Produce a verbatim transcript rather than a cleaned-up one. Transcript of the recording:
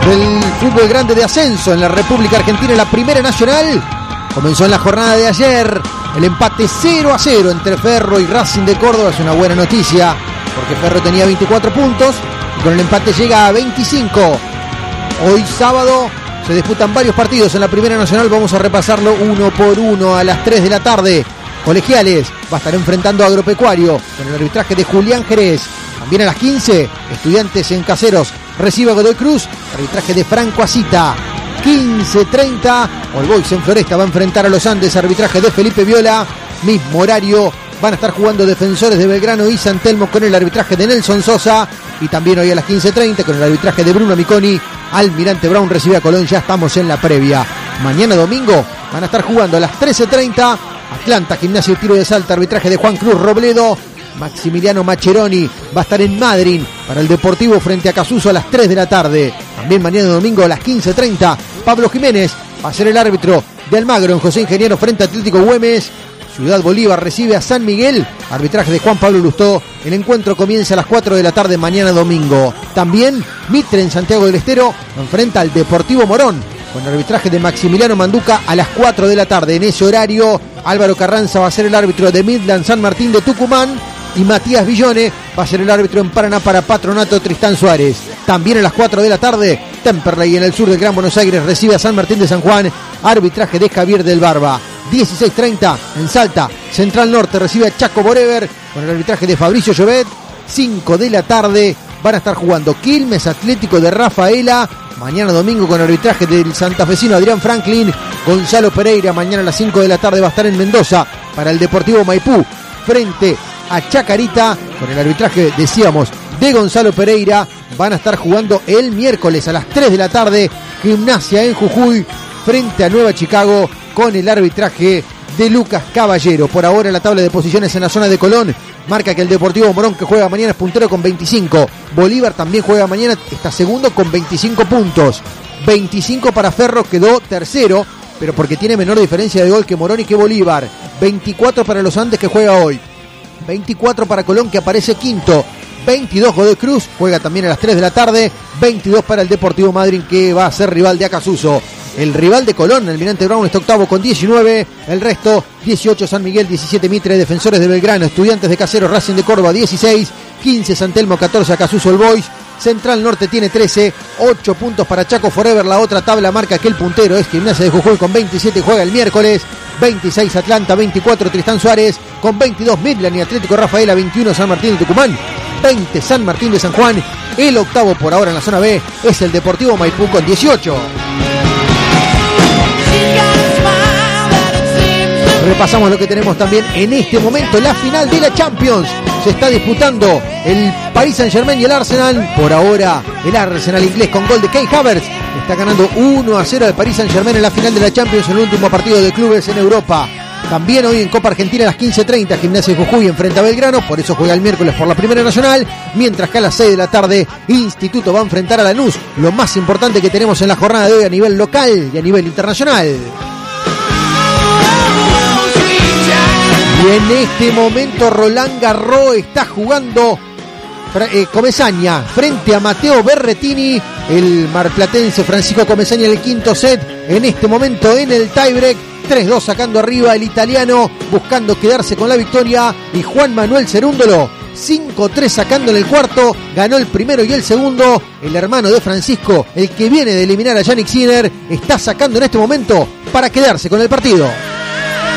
del fútbol grande de ascenso en la República Argentina, la Primera Nacional. Comenzó en la jornada de ayer el empate cero a cero entre Ferro y Racing de Córdoba. Es una buena noticia porque Ferro tenía veinticuatro puntos y con el empate llega a veinticinco. Hoy sábado se disputan varios partidos en la Primera Nacional. Vamos a repasarlo uno por uno. A las tres de la tarde, Colegiales va a estar enfrentando a Agropecuario con el arbitraje de Julián Jerez. También a las quince, Estudiantes en Caseros recibe a Godoy Cruz, arbitraje de Franco Asita. quince treinta, All Boys en Floresta va a enfrentar a los Andes, arbitraje de Felipe Viola. Mismo horario, van a estar jugando Defensores de Belgrano y San Telmo con el arbitraje de Nelson Sosa. Y también hoy a las quince treinta, con el arbitraje de Bruno Miconi, Almirante Brown recibe a Colón. Ya estamos en la previa. Mañana domingo van a estar jugando a las trece treinta, Atlanta, Gimnasia y Tiro de Salta, arbitraje de Juan Cruz Robledo. Maximiliano Macheroni va a estar en Madryn para el Deportivo frente a Casuso a las tres de la tarde. También mañana domingo a las quince treinta, Pablo Jiménez va a ser el árbitro de Almagro en José Ingeniero frente a Atlético Güemes. Ciudad Bolívar recibe a San Miguel, arbitraje de Juan Pablo Lustó. El encuentro comienza a las cuatro de la tarde mañana domingo. También Mitre en Santiago del Estero enfrenta al Deportivo Morón con el arbitraje de Maximiliano Manduca a las cuatro de la tarde. En ese horario, Álvaro Carranza va a ser el árbitro de Midland San Martín de Tucumán y Matías Villone va a ser el árbitro en Paraná para Patronato Tristán Suárez. También a las cuatro de la tarde, Temperley en el sur del Gran Buenos Aires recibe a San Martín de San Juan, arbitraje de Javier del Barba. dieciséis treinta en Salta, Central Norte recibe a Chaco Borever con el arbitraje de Fabricio Llobet. cinco de la tarde van a estar jugando Quilmes Atlético de Rafaela. Mañana domingo con el arbitraje del santafesino Adrián Franklin. Gonzalo Pereira mañana a las cinco de la tarde va a estar en Mendoza para el Deportivo Maipú frente a Chacarita con el arbitraje, decíamos, de Gonzalo Pereira. Van a estar jugando el miércoles a las tres de la tarde Gimnasia en Jujuy frente a Nueva Chicago con el arbitraje de Lucas Caballero. Por ahora la tabla de posiciones en la zona de Colón marca que el Deportivo Morón, que juega mañana, es puntero con veinticinco. Bolívar también juega mañana, está segundo con veinticinco puntos. veinticinco para Ferro, quedó tercero, pero porque tiene menor diferencia de gol que Morón y que Bolívar. veinticuatro para los Andes, que juega hoy. veinticuatro para Colón, que aparece quinto. veintidós Godoy Cruz, juega también a las tres de la tarde. veintidós para el Deportivo Madryn, que va a ser rival de Acasuso. El rival de Colón, Almirante Brown, está octavo con diecinueve. El resto, dieciocho San Miguel, diecisiete Mitre, Defensores de Belgrano, Estudiantes de Caseros, Racing de Córdoba, dieciséis. quince San Telmo, catorce Acasuso All Boys. Central Norte tiene trece, ocho puntos para Chaco Forever. La otra tabla marca que el puntero es Gimnasia de Jujuy con veintisiete, juega el miércoles. veintiséis Atlanta, veinticuatro Tristán Suárez, con veintidós Midland y Atlético Rafaela, veintiuno San Martín de Tucumán, veinte San Martín de San Juan. El octavo por ahora en la zona B es el Deportivo Maipú con dieciocho. Repasamos lo que tenemos también en este momento. La final de la Champions se está disputando el Paris Saint-Germain y el Arsenal. Por ahora el Arsenal inglés con gol de Kai Havertz está ganando uno a cero al Paris Saint-Germain en la final de la Champions, en el último partido de clubes en Europa. También hoy en Copa Argentina a las quince treinta, Gimnasia de Jujuy enfrenta a Belgrano, por eso juega el miércoles por la Primera Nacional, mientras que a las seis de la tarde Instituto va a enfrentar a Lanús, lo más importante que tenemos en la jornada de hoy a nivel local y a nivel internacional. Y en este momento Roland Garros está jugando eh, Comesaña frente a Matteo Berrettini, el marplatense Francisco Comesaña en el quinto set, en este momento en el tiebreak, tres dos sacando arriba el italiano, buscando quedarse con la victoria, y Juan Manuel Cerúndolo, cinco tres sacando en el cuarto, ganó el primero y el segundo. El hermano de Francisco, el que viene de eliminar a Yannick Sinner, está sacando en este momento para quedarse con el partido.